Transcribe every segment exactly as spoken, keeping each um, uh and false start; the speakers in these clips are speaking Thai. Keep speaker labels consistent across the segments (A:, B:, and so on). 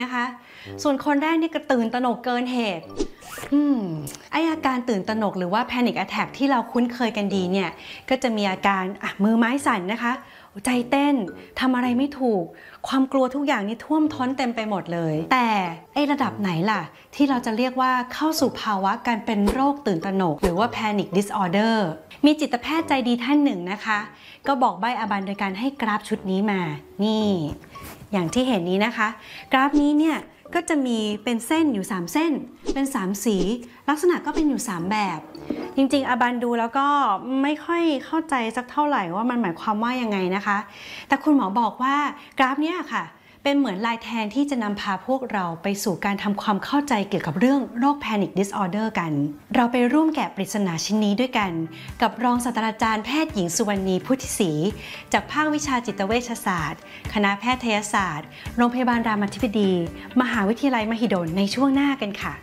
A: นะคะส่วนคนแรกนี่ก็ตื่นตระหนกเกินเหตุอืมไออาการตื่นตระหนกหรือว่า Panic Attack ที่เราคุ้นเคยกันดีเนี่ยก็จะมีอาการอ่ะมือไม้สั่นนะคะใจเต้นทำอะไรไม่ถูกความกลัวทุกอย่างนี่ท่วมท้นเต็มไปหมดเลยแต่ไอระดับไหนล่ะที่เราจะเรียกว่าเข้าสู่ภาวะการเป็นโรคตื่นตระหนกหรือว่า Panic Disorder มีจิตแพทย์ใจดีท่านหนึ่งนะคะก็บอกใบ้อาบันโดยการให้กราฟชุดนี้มานี่อย่างที่เห็นนี้นะคะกราฟนี้เนี่ยก็จะมีเป็นเส้นอยู่สามเส้นเป็นสามสีลักษณะก็เป็นอยู่สามแบบจริงๆอาบันดูแล้วก็ไม่ค่อยเข้าใจสักเท่าไหร่ว่ามันหมายความว่ายังไงนะคะแต่คุณหมอบอกว่ากราฟเนี้ยค่ะเป็นเหมือนลายแทนที่จะนำพาพวกเราไปสู่การทำความเข้าใจเกี่ยวกับเรื่องโรค Panic Disorder กันเราไปร่วมแกะปริศนาชิ้นนี้ด้วยกันกับรองศาสตราจารย์แพทย์หญิงสุวรรณีพุทธิศรีจากภาควิชาจิตเวชศาสตร์คณะแพทยศาสตร์โรงพยาบาลรามาธิบดีมหาวิทยาลัยมหิดลในช่วงหน้ากันค่ะ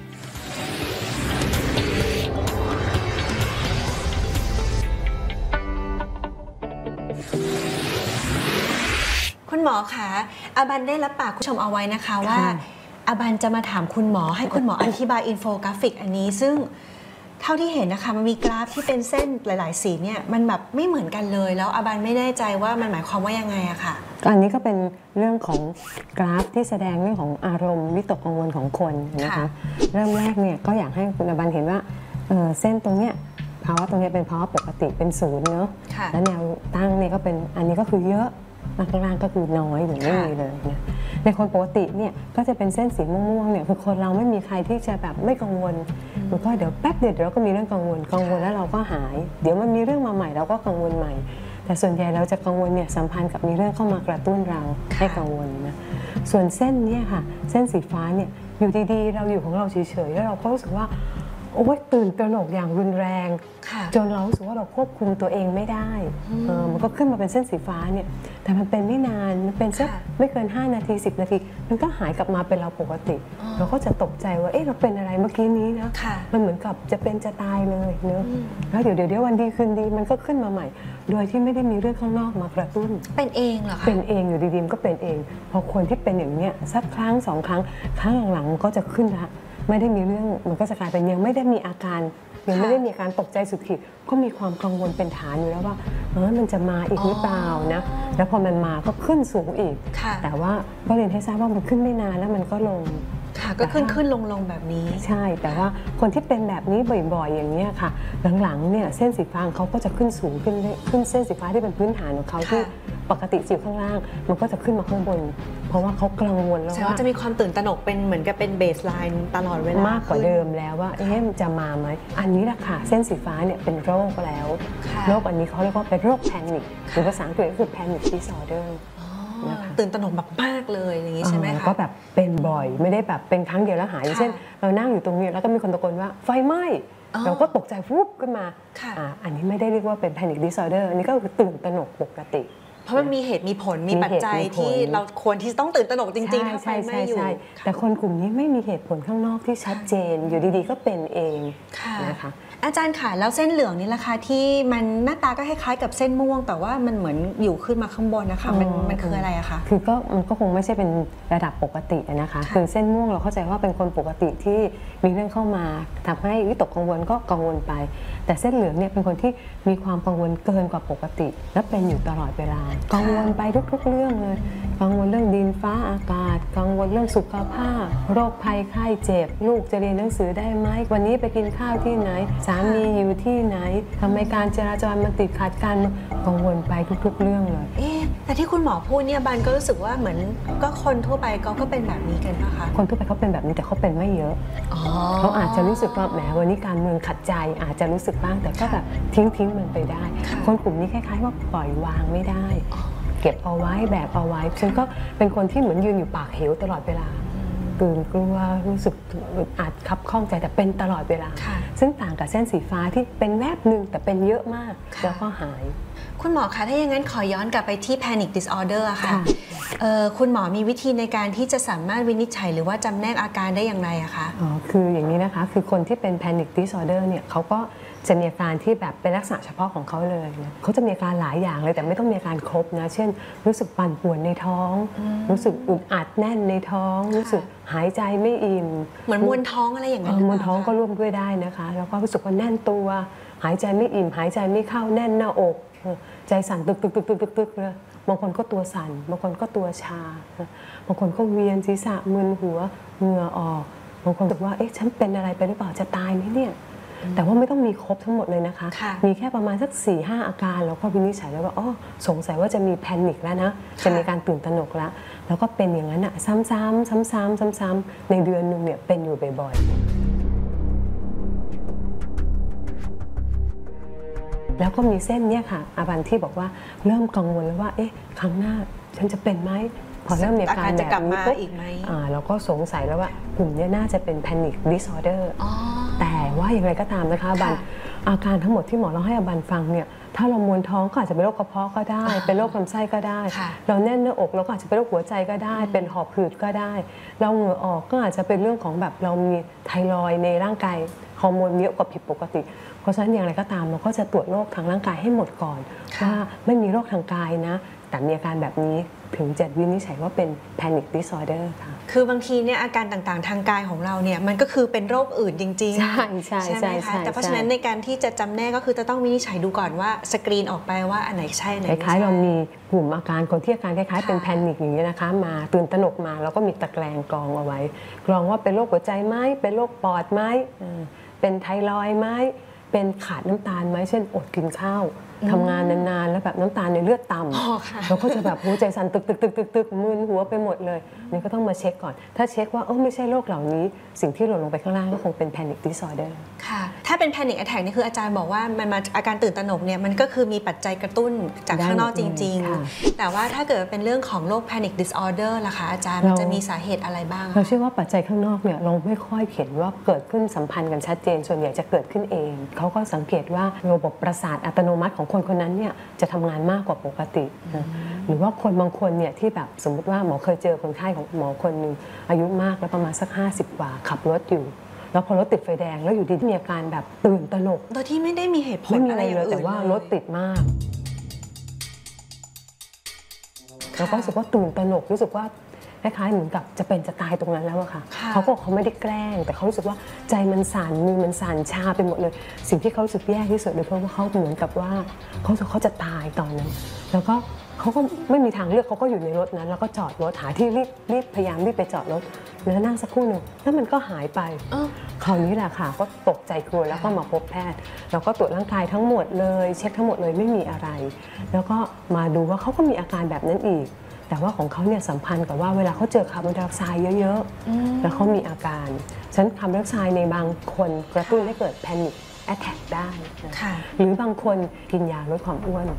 A: คุณหมอคะอาบันได้รับปากคุณผู้ชมเอาไว้นะคะว่าอาบันจะมาถามคุณหมอให้คุณหมออธิบายอินโฟกราฟิกอันนี้ซึ่งเท่าที่เห็นนะคะมันมีกราฟที่เป็นเส้นหลายๆสีเนี่ยมันแบบไม่เหมือนกันเลยแล้วอาบันไม่แน่ใจว่ามันหมายความว่ายังไงอะค่ะ
B: อันนี้ก็เป็นเรื่องของกราฟที่แสดงเรื่องของอารมณ์วิตกกังวลของคนนะคะเริ่มแรกเนี่ยก็อยากให้คุณอาบันเห็นว่าเ, เส้นตรงเนี้ยภาวะตรงนี้เป็นภาวะปกติเป็นศูนย์เนาะแล้วแนวตั้งเนี่ยก็เป็นอันนี้ก็คือเยอะข้างล่างก็คือน้อยหรือไม่มีเลยนะในคนปกติเนี่ยก็จะเป็นเส้นสีม่วงๆเนี่ยคือคนเราไม่มีใครที่จะแบบไม่กังวลมันก็เดี๋ยวแป๊บเดียวเราก็มีเรื่องกังวลกังวลแล้วเราก็หายเดี๋ยวมันมีเรื่องมาใหม่เราก็กังวลใหม่แต่ส่วนใหญ่เราจะกังวลเนี่ยสัมพันธ์กับมีเรื่องเข้ามากระตุ้นเราให้กังวลนะส่วนเส้นเนี่ยค่ะเส้นสีฟ้าเนี่ยอยู่ดีๆเราอยู่ของเราเฉยๆแล้วเราก็รู้สึกว่าโอ้ยตื่นตระหนกอย่างรุนแรงจนเรารู้สึกว่าเราควบคุมตัวเองไม่ได้มันก็ขึ้นมาเป็นเส้นสีฟ้าเนี่ยแต่มันเป็นไม่นานมันเป็นสักไม่เกินห้านาทีสิบนาทีมันก็หายกลับมาเป็นเราปกติเราก็จะตกใจว่าเอ๊ะเราเป็นอะไรเมื่อกี้นี้นะมันเหมือนกับจะเป็นจะตายเลยเนอะแล้วเดี๋ยวเดี๋ยววันดีคืนดีมันก็ขึ้นมาใหม่โดยที่ไม่ได้มีเรื่องข้างนอกมากระตุ้น
A: เป็นเองเหรอคะ
B: เป็นเองอยู่ดีๆมันก็เป็นเองพอคนที่เป็นอย่างเนี้ยสักครั้งสองครั้งครั้งหลังๆมันก็จะขึ้นละไม่ได้มีเรื่องมันก็จะกลายเป็นยังไม่ได้มีอาการยังไม่ได้มีการตกใจสุดขีดก็มีความกังวลเป็นฐานอยู่แล้วว่าเออมันจะมาอีกหรือเปล่านะแล้วพอมันมาก็ขึ้นสูงอีกแต่ว่าก็เรียนให้ทราบว่ามันขึ้นไม่นานแล้วมันก็ลง
A: ค่ะก็ขึ้นขึ้นลงลงแบบนี้
B: ใช่แต่ว่าคนที่เป็นแบบนี้บ่อยๆอย่างนี้ค่ะหลังๆเนี่ยเส้นสีฟ้าเขาก็จะขึ้นสูงขึ้นขึ้นเส้นสีฟ้าที่เป็นพื้นฐานของเขาที่ปกติอยู่ข้างล่างมันก็จะขึ้นมาข้างบนเพราะว่าเขากังวลแล้วว่า
A: จะมีความตื่นตระหนกเป็นเหมือนกับเป็นเบสไลน์ตลอดเวลาม
B: ากกว่าเดิมแล้วว่าเอ๊ะมันจะมาไหมอันนี้แหละค่ะเส้นสีฟ้าเนี่ยเป็นโรคแล้วโรคอันนี้เขาเรียกว่าเป็นโรคแพนิคหรือภาษาอังกฤษก็คือ Panic Disorder
A: ตื่นตระหนกแบบมากเลยอย่างนี้ใช่ไหมคะ
B: ก็แบบเป็นบ่อยไม่ได้แบบเป็นครั้งเดียวแล้วหายเช่นเรานั่งอยู่ตรงนี้แล้วก็มีคนตะโกนว่าไฟไหม้เราก็ตกใจฟุบขึ้นมาอันนี้ไม่ได้เรียกว่าเป็น Panic Disorder อันนี้ก็คือตื่นตระหนกปกติ
A: เพราะมันมีเหตุมีผลมีปัจจัยที่เราควรที่ต้องตื่นตระหนกจริงๆถ้าไฟไหม้อยู่
B: แต่คนกลุ่มนี้ไม่มีเหตุผลข้างนอกที่ชัดเจนอยู่ดีๆก็เป็นเองนะคะ
A: อาจารย์ค่ะแล้วเส้นเหลืองนี่ล่ะคะที่มันหน้าตาก็คล้ายๆกับเส้นม่วงแต่ว่ามันเหมือนอยู่ขึ้นมาข้างบนนะคะมันมันคืออะไรอะคะ
B: คือก็มันก็คงไม่ใช่เป็นระดับปกตินะคะคือเส้นม่วงเราเข้าใจว่าเป็นคนปกติที่มีเรื่องเข้ามาทำให้วิตกกังวลก็กังวลไปแต่เส้นเหลืองเนี่ยเป็นคนที่มีความกังวลเกินกว่าปกติและเป็นอยู่ตลอดเวลากังวลไปทุกๆเรื่องเลยกังวลเรื่องดินฟ้าอากาศกังวลเรื่องสุขภาพโรคภัยไข้เจ็บลูกจะเรียนหนังสือได้ไหมวันนี้ไปกินข้าวที่ไหนสามีอยู่ที่ไหนทำไมการจราจรมันติดขัดกันกังวลไปทุกๆเรื่องเลย
A: เอ๊ะแต่ที่คุณหมอพูดเนี่ยบันก็รู้สึกว่าเหมือนก็คนทั่วไปก็ก็เป็นแบบนี้กันนะคะ
B: คนทั่วไปเขาเป็นแบบนี้แต่เขาเป็นไม่เยอะเขาอาจจะรู้สึกว่าแหมวันนี้การเมืองขัดใจอาจจะรู้สึกบ้างแต่ก็แบบทิ้งทิ้งมันไปได้คนกลุ่มนี้คล้ายๆว่าปล่อยวางไม่ได้เก็บเอาไว้แบกเอาไว้ฉันก็เป็นคนที่เหมือนยืนอยู่ปากเหวตลอดเวลาตื่นกลัวรู้สึกอาจคับข้องใจแต่เป็นตลอดเวลาซึ่งต่างกับเส้นสีฟ้าที่เป็นแวบหนึ่งแต่เป็นเยอะมากแล้วก็หาย
A: คุณหมอคะถ้าอย่างนั้นขอย้อนกลับไปที่ Panic Disorder อะค่ะคุณหมอมีวิธีในการที่จะสามารถวินิจฉัยหรือว่าจำแนกอาการได้อย่างไรอะคะ
B: อ๋อคืออย่างนี้นะคะคือคนที่เป็น Panic Disorder เนี่ยเขาก็จะมีอาการที่แบบเป็นลักษณะเฉพาะของเขาเลยนะเขาจะมีอาการหลายอย่างเลยแต่ไม่ต้องมีอาการครบนะเช่นรู้สึกปั่นป่วนในท้องรู้สึกอึดอัดแน่นในท้องรู้สึกหายใจไม่อิ่ม
A: เหมือนมวนท้องอะไรอย่างนั้น
B: มวนท้องก็ร่วมด้วยได้นะคะแล้วก็รู้สึกว่าแน่นตัวหายใจไม่อิ่มหายใจไม่เข้าแน่นหน้าอกใจสั่นตึกตึกตึกตึกตึกตึกเลยบางคนก็ตัวสั่นบางคนก็ตัวชาบางคนก็เวียนศีรษะมึนหัวเหงื่อออกบางคนรู้สึกว่าเอ๊ะฉันเป็นอะไรไปหรือเปล่าจะตายไหมเนี่ยแต่ว่าไม่ต้องมีครบทั้งหมดเลยนะคะมีแค่ประมาณสัก สี่ห้า อาการแล้วก็วินิจฉัยแล้วว่าอ๋อสงสัยว่าจะมีแพนิคแล้วนะจะมีการตื่นตระหนกแล้วแล้วก็เป็นอย่างนั้นอะซ้ำๆซ้ำๆซ้ำๆในเดือนหนึ่งเนี่ยเป็นอยู่บ่อยๆแล้วก็มีเส้นเนี่ยค่ะอาบันที่บอกว่าเริ่มกังวลแล้วว่าเอ๊ะครั้งหน้าฉันจะเป็นไหมพอเริ่มมีอาการแบบนี้ปุ๊บเราก็สงสัยแล้วว่ากลุ่มนี้น่าจะเป็น panic disorder แต่ว่าอย่างไรก็ตามนะคะอาบันอาการทั้งหมดที่หมอเราให้อาบันฟังเนี่ยถ้าเรามวนท้องก็อาจจะเป็นโรคกระเพาะก็ได้เป็นโรคลำไส้ก็ได้เราแน่นหน้าอกเราก็อาจจะเป็นโรคหัวใจก็ได้เป็นหอบหืดก็ได้เราเหงื่อออกก็อาจจะเป็นเรื่องของแบบเรามีไทรอยด์ในร่างกายฮอร์โมนเยอะกว่าผิดปกติเพราะฉะนั้นอย่างไรก็ตามเราก็จะตรวจโรคทางร่างกายให้หมดก่อนว่าไม่มีโรคทางกายนะแต่มีอาการแบบนี้ถึงจะวินิจฉัยว่าเป็น panic disorder ค่ะ
A: คือบางทีเนี่ยอาการต่างๆทางกายของเราเนี่ยมันก็คือเป็นโรคอื่นจริงๆ
B: ใช่ใช่
A: ใช่ไหมคะแต่เพราะฉะนั้นในการที่จะจำแนกก็คือจะต้องวินิจฉัยดูก่อนว่าสกรีนออกไปว่าอันไหนใช่อันไหนไม่ใช่
B: คล้ายๆเรามีกลุ่มอาการคนที่อาการคล้ายๆเป็นแพนิคอย่างนี้นะคะมาตื่นตระหนกมาแล้วก็มีตะแกรงกรองเอาไว้กรองว่าเป็นโรคหัวใจไหมเป็นโรคปอดไหมเป็นไทรอยด์ไหมเป็นขาดน้ำตาลไหมเช่นอดกินข้าวทำงานนานๆแล้วแบบน้ำตาลในเลือดต่ำเราก็จะแบบหัวใจสั่นตึกตึกตึกตึกตึกมึนหัวไปหมดเลยนี่ก็ต้องมาเช็คก่อนถ้าเช็คว่าเออไม่ใช่โรคเหล่านี้สิ่งที่หล่นลงไปข้างล่างก็คงเป็น panic disorder
A: ค่ะถ้าเป็น panic attack นี่คืออาจารย์บอกว่ามันมาอาการตื่นตระหนกเนี่ยมันก็คือมีปัจจัยกระตุ้นจากข้างนอกจริงๆแต่ว่าถ้าเกิดเป็นเรื่องของโรค panic disorder ล่ะคะอาจารย์มันจะมีสาเหตุอะไรบ้าง
B: เราเชื่อว่าปัจจัยข้างนอกเนี่ยเราไม่ค่อยเห็นว่าเกิดขึ้นสัมพันธ์กันชัดเจนส่วนใหญ่จะเกิดขึ้นเองเขาก็สังเกตว่าระบบประสาทอัตโนมัติของคนคนนั้นเนี่ยจะทำงานมากกว่าปกตินะหรือว่าคนบางคนเนี่ยที่แบบสมมติว่าหมอเคยเจอคนไข้ของหมอคนหนึ่งอายุมากแล้วประมาณสักห้าสิบกว่าขับรถอยู่แล้วพอรถติดไฟแดงแล้วอยู่ดีมีอาการแบบตื่นตระหนก
A: โดยที่ไม่ได้มีเหตุผลอะไร
B: เลยแต่ว่ารถติดมากแล้วก็รู้สึกว่าตื่นตระหนกรู้สึกว่าคล้ายๆเหมือนกับจะเป็นจะตายตรงนั้นแล้วอะค่ะเขาก็เขาไม่ได้แกล้งแต่เขารู้สึกว่าใจมันสั่นมือมันสั่นชาไปหมดเลยสิ่งที่เขารู้สึกแย่ที่สุดเลยเพราะว่าเขาเหมือนกับว่าเขาเขาจะตายตอนนั้นแล้วก็เขาก็ไม่มีทางเลือกเขาก็อยู่ในรถนั้นแล้วก็จอดรถหาที่รีบรีบพยายามรีบไปจอดรถแล้วนั่งสักครู่หนึ่งแล้วมันก็หายไปคราวนี้แหละค่ะก็ตกใจกลัวแล้วก็มาพบแพทย์แล้วก็ตรวจร่างกายทั้งหมดเลยเช็คทั้งหมดเลยไม่มีอะไรแล้วก็มาดูว่าเขาก็มีอาการแบบนั้นอีกแต่ว่าของเขาเนี่ยสัมพันธ์กับว่าเวลาเขาเจอคาร์บอนไดออกไซด์เยอะๆแล้วเขามีอาการฉะนั้นคาร์บอนไดออกไซด์ในบางคนกระตุ้นให้เกิดแพนิคแอทแทคได้หรือบางคนกินยาลดความอ้วน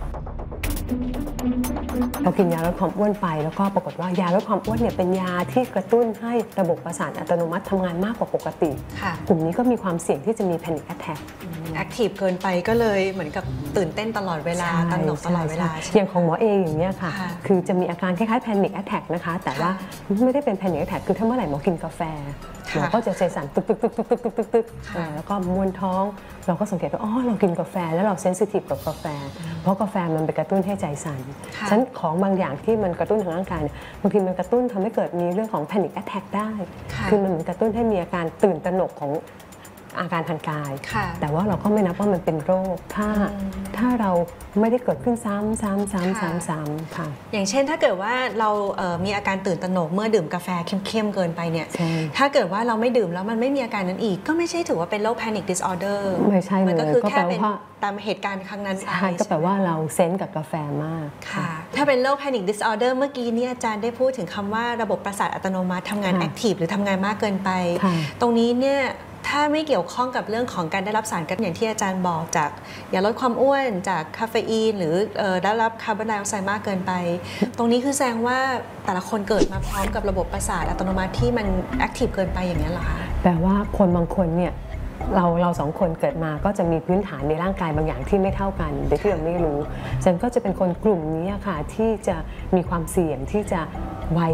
B: เรากินยาลดความอ้วนไปแล้วก็ปรากฏว่ายาลดความอ้วนเนี่ยเป็นยาที่กระตุ้นให้ระบบประสาทอัตโนมัติทำงานมากกว่าปกติกลุ่มนี้ก็มีความเสี่ยงที่จะมีแพนิคแอทแทค
A: แอคทีฟเกินไปก็เลยเหมือนกับตื่นเต้นตลอดเวลาตระหนกตลอดเวลา
B: อย่างของหมอเองอย่างเงี้ยค่ะคือจะมีอาการคล้ายๆแพนิคแอทแทคนะคะแต่ว่าไม่ได้เป็นแพนิคแอทแทคคือถ้าเมื่อไหร่หมอกินกาแฟหมอก็จะใจสั่นตึกตึกตึกตึกตึกตึกตึกตึกแล้วก็มวนท้องเราก็สังเกตว่าอ๋อเรากินกาแฟแล้วเราเซนซิทีฟกับกาแฟเพราะกาแฟมันไปกระตุ้นให้ใจสั่นฉะนั้นของบางอย่างที่มันกระตุ้นทางร่างกายเนี่ยบางทีมันกระตุ้นทำให้เกิดมีเรื่องของแพนิคแอทแทคได้คือมันเหมือนกระตุ้นให้มีอาการตื่นตระหนกของอาการทางกายแต่ว่าเราก็ไม่นับว่ามันเป็นโรคถ้าถ้าเราไม่ได้เกิดขึ้นซ้ำซ้ำซ้ำซ้ำซ้ำค่ะ
A: อย่างเช่นถ้าเกิดว่าเรามีอาการตื่นตระหนกเมื่อดื่มกาแฟเข้มๆเกินไปเนี่ยถ้าเกิดว่าเราไม่ดื่มแล้วมันไม่มีอาการนั้นอีกก็ไม่ใช่ถือว่าเป็นโรค panic disorder
B: ไม่ใช่เลย
A: ก็คือแค่เป็นตามเหตุการณ์ครั้งนั้น
B: ใช่ก็แปลว่าเราเซนส์กับกาแฟมาก
A: ค่ะถ้าเป็นโรค panic disorder เมื่อกี้นี้อาจารย์ได้พูดถึงคำว่าระบบประสาทอัตโนมัติทำงาน active หรือทำงานมากเกินไปตรงนี้เนี่ยถ้าไม่เกี่ยวข้องกับเรื่องของการได้รับสารกระตุ้นอย่างที่อาจารย์บอกจากยาลดความอ้วนจากคาเฟอีนหรือได้รับคาร์บอนไดออกไซด์มากเกินไปตรงนี้คือแสดงว่าแต่ละคนเกิดมาพร้อมกับระบบประสาทอัตโนมัติที่มันแอคทีฟเกินไปอย่างนี้เหรอคะ
B: แปลว่าคนบางคนเนี่ยเราเราสองคนเกิดมาก็จะมีพื้นฐานในร่างกายบางอย่างที่ไม่เท่ากันโดยที่เราไม่รู้ฉันก็จะเป็นคนกลุ่มนี้ค่ะที่จะมีความเสี่ยงที่จะไวกับ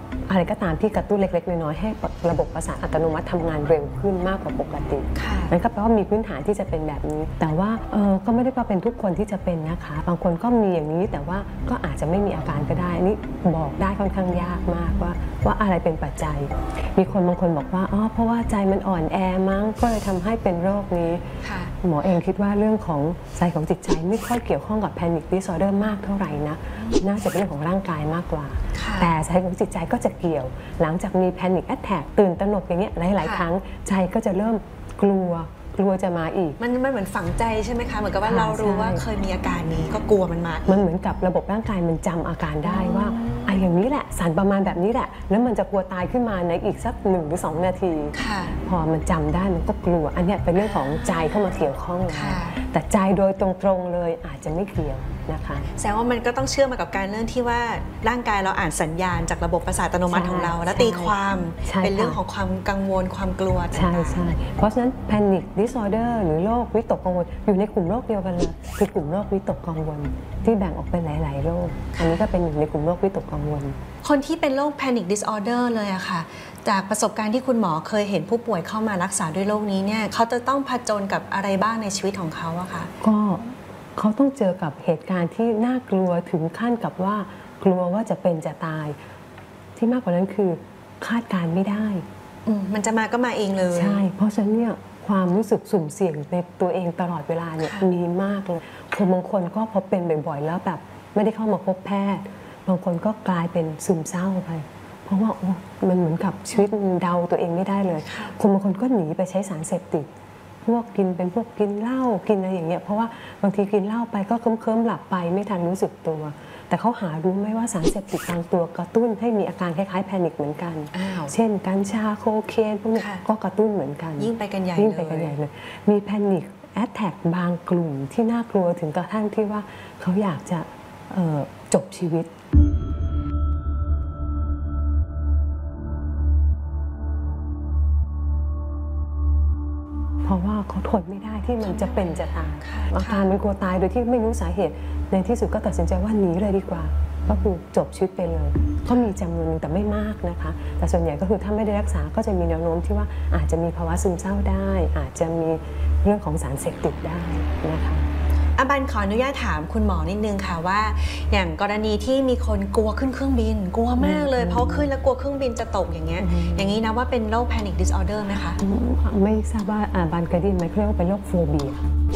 B: อะไรก็ตามที่กระตุ้นเล็กๆน้อยๆให้ระบบประสาทอัตโนมัติทำงานเร็วขึ้นมากกว่าปกตินั่นก็แปลว่ามีพื้นฐานที่จะเป็นแบบนี้แต่ว่าเออก็ไม่ได้ว่าเป็นทุกคนที่จะเป็นนะคะบางคนก็มีอย่างนี้แต่ว่าก็อาจจะไม่มีอาการก็ได้นี่บอกได้ค่อนข้างยากมากว่าว่าอะไรเป็นปัจจัยมีคนบางคนบอกว่าอ๋อเพราะว่าใจมันอ่อนแอมั้งก็เลยทำให้เป็นโรคนี้หมอเองคิดว่าเรื่องของใจของจิตใจไม่ค่อยเกี่ยวข้องกับ Panic Disorder มากเท่าไหร่นะน่าจะเป็นเรื่องของร่างกายมากกว่าแต่ใจของจิตใจก็จะเกี่ยวหลังจากมี Panic Attack ตื่นตระหนกอย่างเงี้ยหลายๆครั้งใจก็จะเริ่มกลัวกลัวจะมาอีก
A: มันมันเหมือนฝังใจใช่ไหมคะเหมือนกับว่าเรารู้ว่าเคยมีอาการนี้ก็กลัวมันมาอีก
B: มันเหมือนกับระบบร่างกายมันจำอาการได้ว่าไอ้อย่างนี้แหละสารประมาณแบบนี้แหละแล้วมันจะกลัวตายขึ้นมาในอีกสักหนึ่งหรือสองนาทีพอมันจำได้มันก็กลัวอันนี้เป็นเรื่องของใจเข้ามาเกี่ยวข้องแต่ใจโดยตรงๆเลยอาจจะไม่เกี่ยวนะคะ
A: แสดงว่ามันก็ต้องเชื่อมมากับการเรื่องที่ว่าร่างกายเราอ่านสัญญาณจากระบบประสาทอัตโนมัติของเราแล้วตีความเป็นเรื่องของความกังวลความกลัว
B: ใช่ใช่เพราะฉะนั้น Panic Disorder หรือโรควิตกกังวลอยู่ในกลุ่มโรคเดียวกันเลยคือกลุ่มโรควิตกกังวลที่แบ่งออกเป็นหลายๆโรคอันนี้ก็เป็นหนึ่งในกลุ่มโรควิตกกังวล
A: คนที่เป็นโรค Panic Disorder เลยอะค่ะจากประสบการณ์ที่คุณหมอเคยเห็นผู้ป่วยเข้ามารักษาด้วยโรคนี้เนี่ยเขาจะต้องผจญกับอะไรบ้างในชีวิตของเขาอะค่ะ
B: ก็เขาต้องเจอกับเหตุการณ์ที่น่ากลัวถึงขั้นกับว่ากลัวว่าจะเป็นจะตายที่มากกว่านั้นคือคาดการไม่ได้
A: มันจะมาก็มาเองเลย
B: ใช่เพราะฉะนั้นเนี่ยความรู้สึกสุ่มเสี่ยงในตัวเองตลอดเวลาเนี่ยมีมากเลยคนบางคนก็พอเป็นบ่อยๆแล้วแบบไม่ได้เข้ามาพบแพทย์บางคนก็กลายเป็นซึมเศร้าไปเพราะว่ามันเหมือนกับชีวิตเดาตัวเองไม่ได้เลยคนบางคนก็หนีไปใช้สารเสพติดพวกกินเป็นพวกกินเหล้ากินอะไรอย่างเงี้ยเพราะว่าบางทีกินเหล้าไปก็เคลิ้มๆหลับไปไม่ทันรู้สึกตัวแต่เขาหารู้ไหมว่าสารเสพติดบางตัวกระตุ้นให้มีอาการคล้ายๆแพนิคเหมือนกันเช่นกัญชาโคเคนพวกนี้ก็กระตุ้นเหมือนกัน
A: ยิ่งไปกันใหญ่
B: ยิ่งไปกันใหญ่เลยมีแพนิคแอทแทกบางกลุ่มที่น่ากลัวถึงกระทั่งที่ว่าเขาอยากจะจบชีวิตเพราะว่าเขาทนไม่ได้ที่มันจะเป็นจะตายอาการมันกลัวตายโดยที่ไม่รู้สาเหตุในที่สุดก็ตัดสินใจว่าหนีเลยดีกว่าก็คือจบชีวิตไปเลยก็มีจำนวนนึงแต่ไม่มากนะคะแต่ส่วนใหญ่ก็คือถ้าไม่ได้รักษาก็จะมีแนวโน้มที่ว่าอาจจะมีภาวะซึมเศร้าได้อาจจะมีเรื่องของสารเสพติดได้นะคะ
A: อาบันขออนุญาตถามคุณหมอนิดนึงค่ะว่าอย่างกรณีที่มีคนกลัวขึ้นเครื่องบินกลัวมากเลยเพราะขึ้นแล้วกลัวเครื่องบินจะตกอย่างเงี้ยอย่างนี้นะว่าเป็นโรค Panic Disorder ไหมคะ
B: ไม่ทราบว่าอาบันเคยได้ยินไหมเขาเรียกว่าเป็นโรคโฟเบีย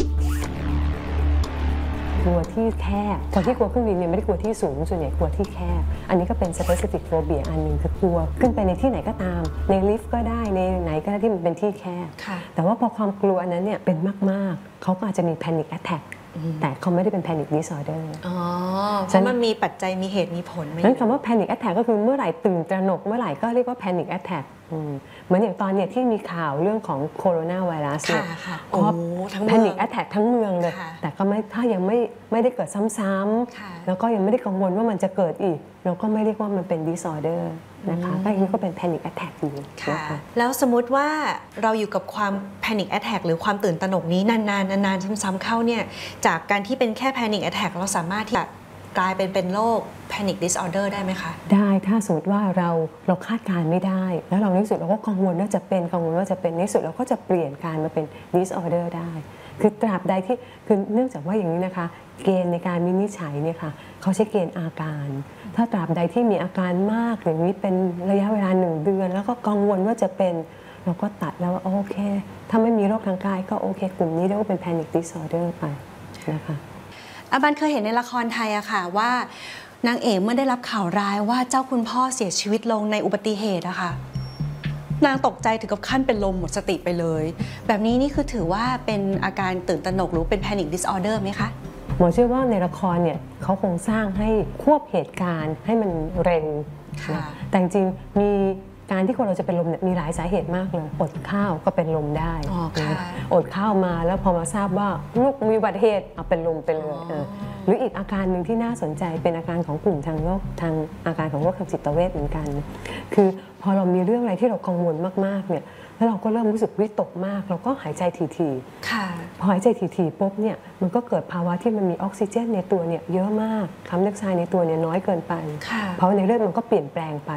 B: กลัวที่แคบคนที่กลัวเครื่องบินเนี่ยไม่ได้กลัวที่สูงส่วนใหญ่กลัวที่แคบอันนี้ก็เป็น specific phobia อันหนึ่งคือกลัวขึ้นไปในที่ไหนก็ตามในลิฟต์ก็ได้ในไหนก็ได้ที่มันเป็นที่แคบแต่ว่าพอความกลัวอันนั้นเนี่ยเป็นมากๆเขาก็อาจจะมี panic attackแต่เขาไม่ได้เป็น panic disorder
A: อ๋อเพราะมันมีปัจจัยมีเหตุมีผลไหม
B: นั่นคำว่า panic attack ก็คือเมื่อไหร่ตื่นตระหนกเมื่อไหร่ก็เรียกว่า panic attack เหมือนอย่างตอนเนี่ยที่มีข่าวเรื่องของโคโรนาไวรัสเนี่ย
A: โอ้
B: ทั้ง panic attack ทั้งเมืองเลยแต่ก็ไม่ถ้ายังไม่ไม่ได้เกิดซ้ำๆแล้วก็ยังไม่ได้กังวลว่ามันจะเกิดอีกเราก็ไม่เรียกว่ามันเป็น disorder นะคะก็อย่างนี้ก็เป็น panic attack อยู่
A: นะคะแล้วสมมติว่าเราอยู่กับความ panic attack หรือความตื่นตระหนกนี้นานๆนานๆซ้ำๆเข้าเนี่ยจากการที่เป็นแค่ panic attack เราสามารถที่จะกลายเป็นเป็นโรค panic disorder ได้ไหมคะ
B: ได้ถ้าสมมติว่าเราเราคาดการไม่ได้แล้วเราในที่สุดเราก็กังวลว่าจะเป็นกังวลว่าจะเป็นในที่สุดเราก็จะเปลี่ยนการมาเป็น disorder ได้คือตราบใดที่คือเนื่องจากว่าอย่างนี้นะคะเกณฑ์ในการวินิจฉัยเนี่ยค่ะเขาใช้เกณฑ์อาการถ้าตราบใดที่มีอาการมากอย่างนี้เป็นระยะเวลาหนึ่งเดือนแล้วก็กังวลว่าจะเป็นเราก็ตัดแล้วว่าโอเคถ้าไม่มีโรคทางกายก็โอเคกลุ่มนี้เรียกว่าเป็น panic disorder ไปนะคะ
A: อาบันเคยเห็นในละครไทยอะค่ะว่านางเอกเมื่อได้รับข่าวร้ายว่าเจ้าคุณพ่อเสียชีวิตลงในอุบัติเหตุอะค่ะนางตกใจถึงกับขั้นเป็นลมหมดสติไปเลยแบบนี้นี่คือถือว่าเป็นอาการตื่นตระหนกหรือเป็น panic disorder ไหมคะ
B: หมอเชื่อว่าในละครเนี่ยเขาคงสร้างให้ควบเหตุการณ์ให้มันเร็วแต่จริงๆมีการที่คนเราจะเป็นลมเนี่ยมีหลายสาเหตุมากเลยอดข้าวก็เป็นลมได้อดข้าวมาแล้วพอมาทราบว่าลูกมีอุบัติเหตุเอาเป็นลมไปเลยหรืออีกอาการหนึ่งที่น่าสนใจเป็นอาการของกลุ่มทางโรคทางอาการของโรคทางจิตเวชเหมือนกันคือพอเรามีเรื่องอะไรที่เรากังวลมากๆเนี่ยแล้วเราก็เริ่มรู้สึกวิตกมากเราก็หายใจถี่ๆพอหายใจถี่ๆปุ๊บเนี่ยมันก็เกิดภาวะที่มันมีออกซิเจนในตัวเนี่ยเยอะมากคาร์บอนไดออกไซด์ในตัวเนี่ยน้อยเกินไปเพราะในเลือดมันก็เปลี่ยนแปลงไป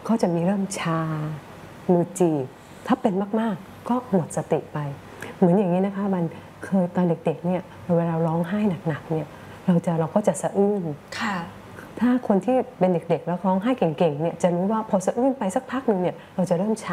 B: ก็จะมีเริ่มชามือจีบถ้าเป็นมากๆก็หมดสติไปเหมือนอย่างนี้นะคะมันเคยตอนเด็กๆเนี่ยเวลาร้องไห้หนักๆเนี่ยเราจะเราก็จะสะอื้น
A: ค่ะ
B: ถ้าคนที่เป็นเด็กๆแล้วร้องไห้เก่งๆเนี่ยจะรู้ว่าพอสะอื้นไปสักพักหนึ่งเนี่ยเราจะเริ่มชา